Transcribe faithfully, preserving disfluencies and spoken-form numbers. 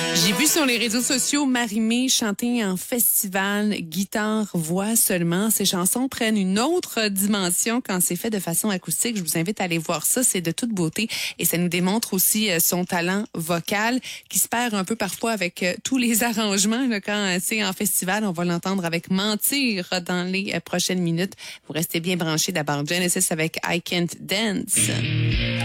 J'ai vu sur les réseaux sociaux Marie-Mé chanter en festival, guitare, voix seulement. Ces chansons prennent une autre dimension quand c'est fait de façon acoustique. Je vous invite à aller voir ça, c'est de toute beauté. Et ça nous démontre aussi son talent vocal qui se perd un peu parfois avec tous les arrangements. Là, quand c'est en festival, on va l'entendre avec Mentir dans les prochaines minutes. Vous restez bien branchés d'abord Genesis avec I Can't Dance.